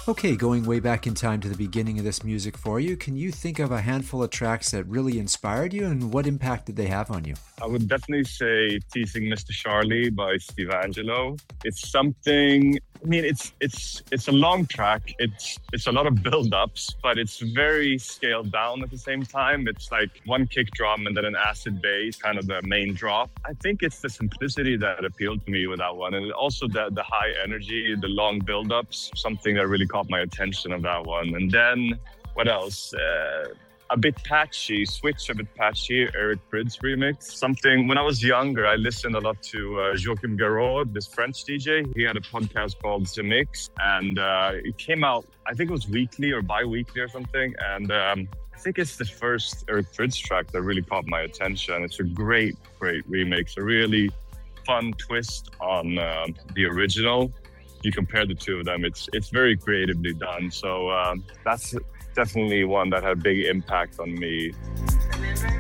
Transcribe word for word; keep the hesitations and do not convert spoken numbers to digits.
Okay, going way back in time to the beginning of this music for you, can you think of a handful of tracks that really inspired you and what impact did they have on you? I would definitely say Teasing Mister Charlie by Steve Angelo. It's something, I mean, it's it's it's a long track. It's it's a lot of build-ups, but it's very scaled down at the same time. It's like one kick drum and then an acid bass, kind of the main drop. I think it's the simplicity that appealed to me with that one. And also the, the high energy, the long build-ups, something that really caught my attention of that one. And then what else? Uh, a bit patchy, Switch a bit patchy, Eric Prydz remix. Something, when I was younger, I listened a lot to uh, Joachim Garraud, this French D J. He had a podcast called The Mix, and uh, it came out, I think it was weekly or bi-weekly or something. And um, I think it's the first Eric Prydz track that really caught my attention. It's a great, great remix, a really fun twist on uh, the original. If you compare the two of them, it's it's very creatively done. So uh, that's definitely one that had a big impact on me.